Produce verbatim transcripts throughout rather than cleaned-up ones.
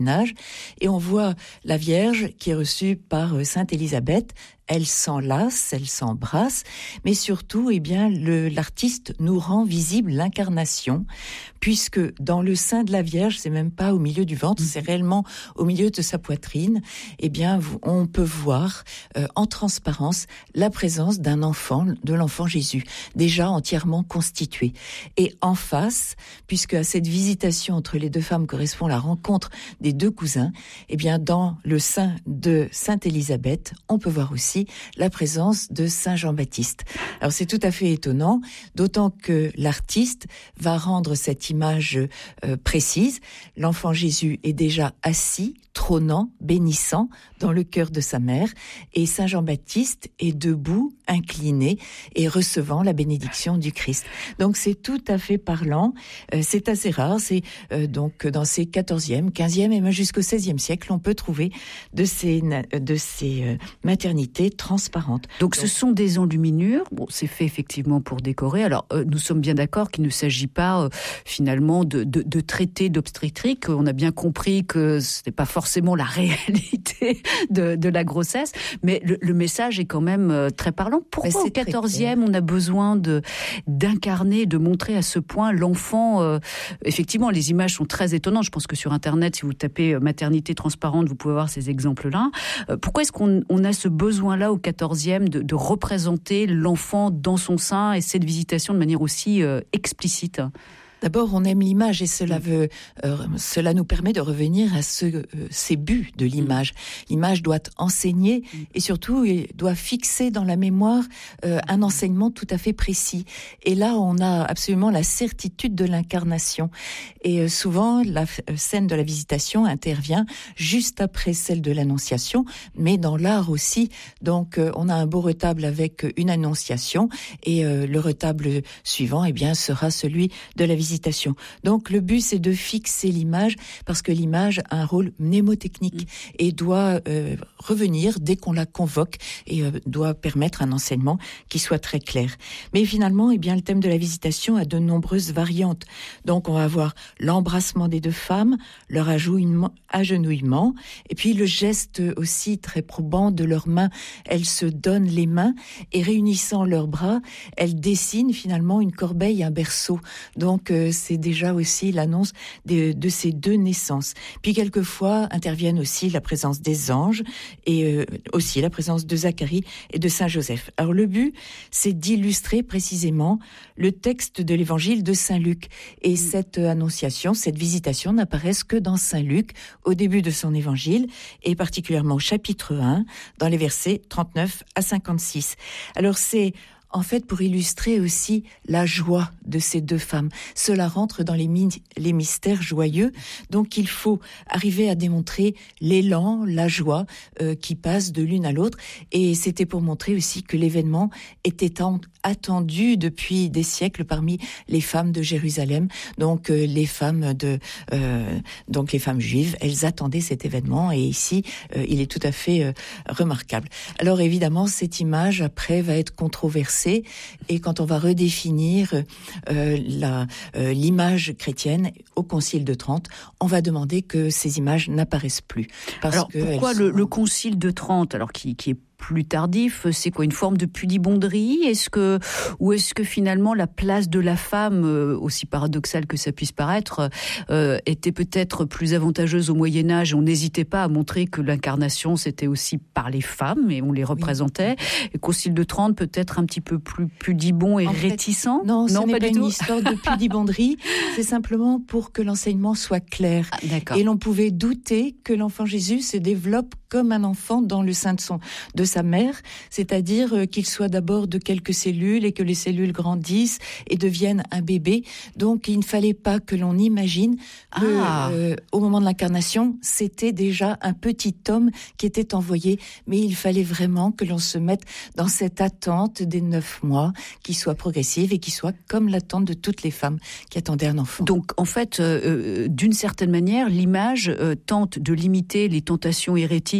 et on voit la Vierge qui est reçue par Sainte Élisabeth. Elle s'enlace, elle s'embrasse, mais surtout, eh bien, le, l'artiste nous rend visible l'incarnation, puisque dans le sein de la Vierge, c'est même pas au milieu du ventre, c'est réellement au milieu de sa poitrine. Eh bien, on peut voir euh, en transparence la présence d'un enfant, de l'enfant Jésus, déjà entièrement constitué. Et en face, puisque à cette visitation entre les deux femmes correspond la rencontre des deux cousins, eh bien, dans le sein de Sainte Élisabeth, on peut voir aussi la présence de Saint Jean-Baptiste. Alors c'est tout à fait étonnant, d'autant que l'artiste va rendre cette image euh, précise. L'enfant Jésus est déjà assis, trônant, bénissant dans le cœur de sa mère, et Saint Jean-Baptiste est debout, incliné et recevant la bénédiction du Christ. Donc c'est tout à fait parlant, euh, c'est assez rare, c'est euh, donc dans ces quatorzième, quinzième et même jusqu'au seizième siècle, on peut trouver de ces, de ces euh, maternités transparentes. Donc, Donc ce sont des enluminures, bon, c'est fait effectivement pour décorer. Alors euh, nous sommes bien d'accord qu'il ne s'agit pas euh, finalement de, de, de traiter d'obstétrique. On a bien compris que ce n'est pas forcément la réalité de, de la grossesse, mais le, le message est quand même euh, très parlant. Pourquoi au quatorzième on a besoin de, d'incarner, de montrer à ce point l'enfant euh, effectivement, les images sont très étonnantes. Je pense que sur Internet, si vous tapez euh, maternité transparente, vous pouvez voir ces exemples-là. Euh, pourquoi est-ce qu'on on a ce besoin-là au quatorzième de, de représenter l'enfant dans son sein et cette visitation de manière aussi euh, explicite ? D'abord, on aime l'image et cela veut, euh, cela nous permet de revenir à ce, euh, ces buts de l'image. L'image doit enseigner et surtout doit fixer dans la mémoire euh, un enseignement tout à fait précis. Et là, on a absolument la certitude de l'incarnation. Et euh, souvent, la euh, scène de la visitation intervient juste après celle de l'annonciation, mais dans l'art aussi. Donc, euh, on a un beau retable avec une annonciation et euh, le retable suivant, eh bien, sera celui de la visitation. Donc le but c'est de fixer l'image parce que l'image a un rôle mnémotechnique mmh. et doit euh, revenir dès qu'on la convoque et euh, doit permettre un enseignement qui soit très clair. Mais finalement, eh bien, le thème de la visitation a de nombreuses variantes. Donc on va avoir l'embrassement des deux femmes, leur agenouillement et puis le geste aussi très probant de leurs mains. Elles se donnent les mains et réunissant leurs bras, elles dessinent finalement une corbeille et un berceau. Donc euh, c'est déjà aussi l'annonce de, de ces deux naissances. Puis quelquefois interviennent aussi la présence des anges et euh, aussi la présence de Zacharie et de Saint Joseph. Alors le but, c'est d'illustrer précisément le texte de l'évangile de Saint Luc. Et cette annonciation, cette visitation n'apparaissent que dans Saint Luc, au début de son évangile, et particulièrement au chapitre un, dans les versets trente-neuf à cinquante-six. Alors c'est en fait, pour illustrer aussi la joie de ces deux femmes. Cela rentre dans les, mi- les mystères joyeux. Donc, il faut arriver à démontrer l'élan, la joie euh, qui passe de l'une à l'autre. Et c'était pour montrer aussi que l'événement était en- attendu depuis des siècles parmi les femmes de Jérusalem. Donc, euh, les femmes de, euh, donc les femmes juives, elles attendaient cet événement. Et ici, euh, il est tout à fait euh, remarquable. Alors, évidemment, cette image après va être controversée. Et quand on va redéfinir euh, la, euh, l'image chrétienne au Concile de Trente, on va demander que ces images n'apparaissent plus. Parce alors que pourquoi le, sont... le Concile de Trente, alors qui, qui est plus tardif, c'est quoi, une forme de pudibonderie ? Est-ce que, ou est-ce que finalement la place de la femme, euh, aussi paradoxale que ça puisse paraître, euh, était peut-être plus avantageuse au Moyen-Âge ? On n'hésitait pas à montrer que l'incarnation c'était aussi par les femmes et on les représentait. Oui. Et Concile de Trente peut-être un petit peu plus pudibond et en réticent. Fait, non, ce non, n'est pas, pas du une tout. histoire de pudibonderie. C'est simplement pour que l'enseignement soit clair. Ah, d'accord. Et l'on pouvait douter que l'enfant Jésus se développe comme un enfant dans le sein de son de sa mère, c'est-à-dire qu'il soit d'abord de quelques cellules et que les cellules grandissent et deviennent un bébé. Donc il ne fallait pas que l'on imagine que ah. euh, au moment de l'incarnation, c'était déjà un petit homme qui était envoyé, mais il fallait vraiment que l'on se mette dans cette attente des neuf mois, qui soit progressive et qui soit comme l'attente de toutes les femmes qui attendaient un enfant. Donc en fait, euh, d'une certaine manière, l'image euh, tente de limiter les tentations hérétiques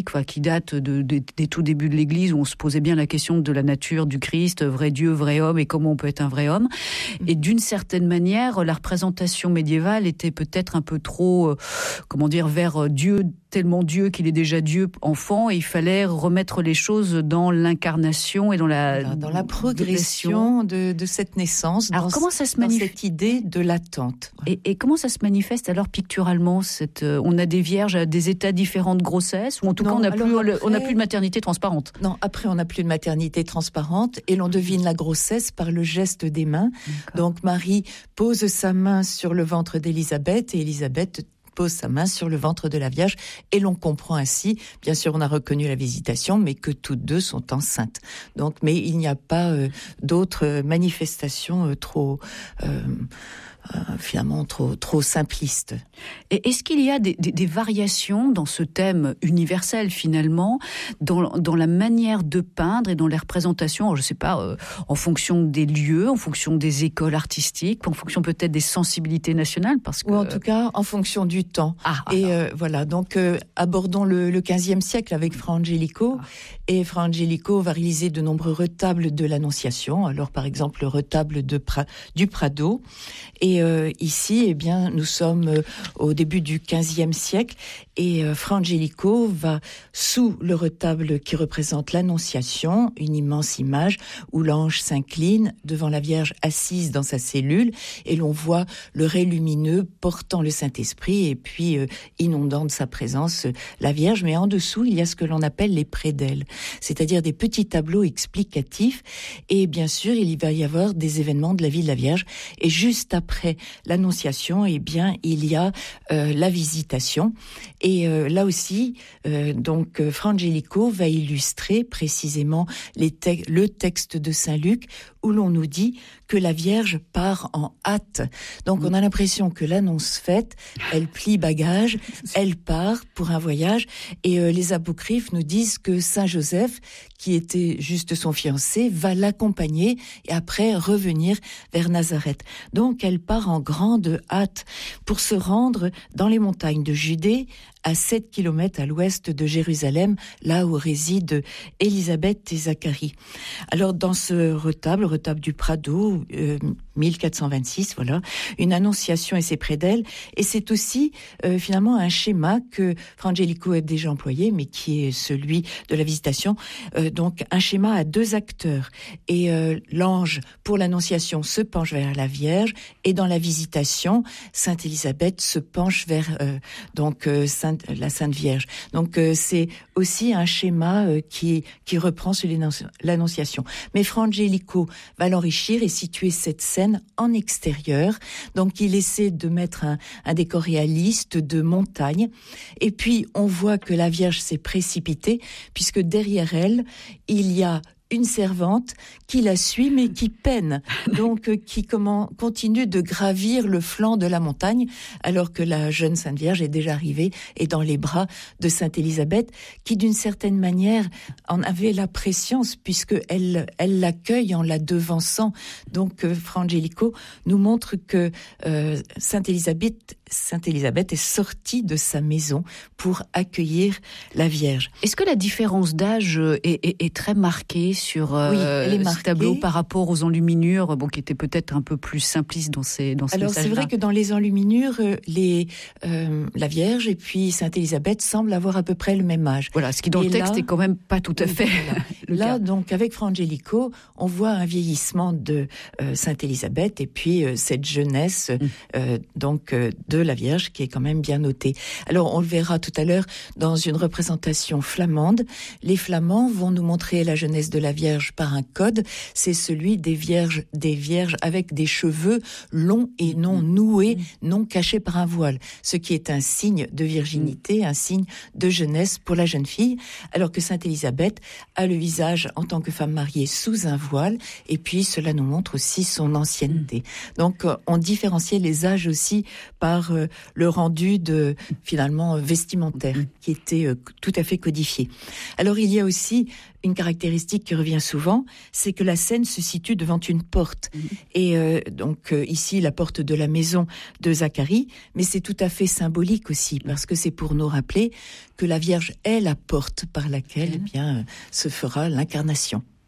classique, enfin, qui date de, de, des tout débuts de l'Église, où on se posait bien la question de la nature du Christ, vrai Dieu, vrai homme, et comment on peut être un vrai homme. Et d'une certaine manière, la représentation médiévale était peut-être un peu trop, euh, comment dire, vers Dieu, tellement Dieu qu'il est déjà Dieu enfant, et il fallait remettre les choses dans l'incarnation et dans la dans, dans la progression de, de cette naissance. Alors dans, comment ça se dans manifeste cette idée de l'attente. et, et comment ça se manifeste alors picturalement cette, euh, on a des vierges à des états différents de grossesse, ou en tout non, cas on n'a plus, après, on n'a plus de maternité transparente. Non, après on n'a plus de maternité transparente et l'on devine la grossesse par le geste des mains. D'accord. Donc Marie pose sa main sur le ventre d'Élisabeth et Élisabeth pose sa main sur le ventre de la Vierge, et l'on comprend ainsi, bien sûr on a reconnu la visitation, mais que toutes deux sont enceintes. Donc, mais il n'y a pas euh, d'autres manifestations euh, trop... Euh, Euh, finalement trop trop simpliste. Et est-ce qu'il y a des, des, des variations dans ce thème universel finalement, dans, dans la manière de peindre et dans les représentations, je ne sais pas, euh, en fonction des lieux, en fonction des écoles artistiques, en fonction peut-être des sensibilités nationales, parce que... Ou en tout cas en fonction du temps. Ah, et euh, voilà, donc euh, abordons le, le quinzième siècle avec Fra Angelico. Ah. Et Fra Angelico va réaliser de nombreux retables de l'Annonciation. Alors par exemple le retable de pra- du Prado. Et euh, ici, eh bien, nous sommes euh, au début du quinzième siècle, et euh, Fra Angelico va, sous le retable qui représente l'Annonciation, une immense image où l'ange s'incline devant la Vierge assise dans sa cellule, et l'on voit le ray lumineux portant le Saint-Esprit et puis euh, inondant de sa présence euh, la Vierge. Mais en dessous, il y a ce que l'on appelle les prédelles, c'est-à-dire des petits tableaux explicatifs, et bien sûr, il va y avoir des événements de la vie de la Vierge, et juste après Après l'Annonciation, eh bien, il y a euh, la Visitation. Et euh, là aussi, euh, donc, Fra Angelico va illustrer précisément les te- le texte de Saint Luc, où l'on nous dit que la Vierge part en hâte. Donc, on a l'impression que l'annonce faite, elle plie bagage, elle part pour un voyage. Et euh, les apocryphes nous disent que Saint Joseph, qui était juste son fiancé, va l'accompagner et après revenir vers Nazareth. Donc, elle part en grande hâte pour se rendre dans les montagnes de Judée, à sept kilomètres à l'ouest de Jérusalem, là où résident Élisabeth et Zacharie. Alors, dans ce retable, retable du Prado, euh, mille quatre cent vingt-six, voilà, une annonciation et ses prédelles, et c'est aussi euh, finalement un schéma que Fra Angelico a déjà employé, mais qui est celui de la Visitation, euh, donc un schéma à deux acteurs, et euh, l'ange pour l'annonciation se penche vers la Vierge, et dans la Visitation, Sainte Élisabeth se penche vers euh, donc euh, Sainte, la Sainte Vierge. Donc euh, c'est aussi un schéma euh, qui qui reprend sur l'annonciation. Mais Fra Angelico va l'enrichir et situer cette scène en extérieur. Donc il essaie de mettre un, un décor réaliste de montagne. Et puis on voit que la Vierge s'est précipitée, puisque derrière elle, il y a une servante qui la suit, mais qui peine, donc euh, qui comment, continue de gravir le flanc de la montagne, alors que la jeune Sainte Vierge est déjà arrivée et dans les bras de Sainte Élisabeth, qui d'une certaine manière en avait la préscience, puisque elle, elle l'accueille en la devançant. Donc euh, Fra Angelico nous montre que euh, Sainte Élisabeth, Sainte Élisabeth est sortie de sa maison pour accueillir la Vierge. Est-ce que la différence d'âge est, est, est très marquée sur euh, oui, elle est marquée. Ce tableau par rapport aux enluminures, bon, qui étaient peut-être un peu plus simplistes dans ces dans ce Alors message-là. C'est vrai que dans les enluminures, les euh, la Vierge et puis Sainte Élisabeth semblent avoir à peu près le même âge. Voilà, ce qui dans et le texte là, est quand même pas tout à fait. Voilà. le là, cas. Donc, avec Fra Angelico, on voit un vieillissement de euh, Sainte Élisabeth et puis euh, cette jeunesse mm. euh, donc euh, de la Vierge qui est quand même bien notée. Alors, on le verra tout à l'heure dans une représentation flamande. Les Flamands vont nous montrer la jeunesse de la Vierge par un code. C'est celui des vierges, des vierges avec des cheveux longs et non noués, mm. non cachés par un voile, ce qui est un signe de virginité, mm. un signe de jeunesse pour la jeune fille, alors que Sainte Élisabeth a le visage en tant que femme mariée sous un voile, et puis cela nous montre aussi son ancienneté. Mm. Donc on différenciait les âges aussi par par euh, le rendu de finalement vestimentaire qui était euh, tout à fait codifié. Alors il y a aussi une caractéristique qui revient souvent, c'est que la scène se situe devant une porte. Mmh. Et euh, donc euh, ici la porte de la maison de Zacharie, mais c'est tout à fait symbolique aussi parce que c'est pour nous rappeler que la Vierge est la porte par laquelle mmh. eh bien se fera l'incarnation.